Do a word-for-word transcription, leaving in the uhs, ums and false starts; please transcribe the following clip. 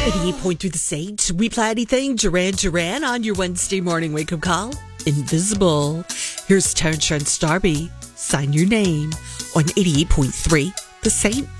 eighty-eight point three The Saint. We play anything. Duran Duran on your Wednesday morning wake-up call. Invisible. Here's Terrence Trent Starby. Sign your name on eighty-eight point three The Saint.